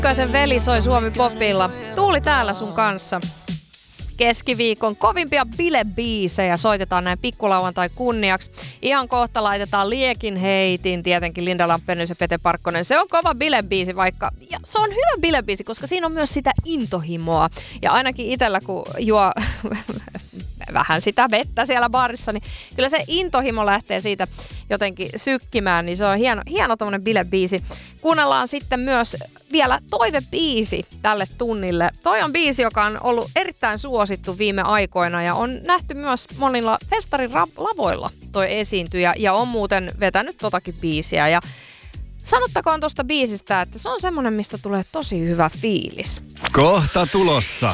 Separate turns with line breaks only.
Ykkösen veli soi Suomi Popilla. Tuuli täällä sun kanssa. Keskiviikon kovimpia bilebiisejä soitetaan näin pikkulauantai kunniaksi. Ihan kohta laitetaan Liekin heitin, tietenkin Linda Lampenius ja Pete Parkkonen. Se on kova bilebiisi vaikka. Ja se on hyvä bilebiisi, koska siinä on myös sitä intohimoa. Ja ainakin itsellä, kun juo vähän sitä vettä siellä barissa, niin kyllä se intohimo lähtee siitä jotenkin sykkimään, niin se on hieno tommonen bilebiisi. Kuunnellaan sitten myös vielä toivebiisi tälle tunnille. Toi on biisi, joka on ollut erittäin suosittu viime aikoina ja on nähty myös monilla festarin lavoilla toi esiintyjä ja on muuten vetänyt totakin biisiä. Ja sanottakoon tosta biisistä, että se on semmonen, mistä tulee tosi hyvä fiilis.
Kohta tulossa.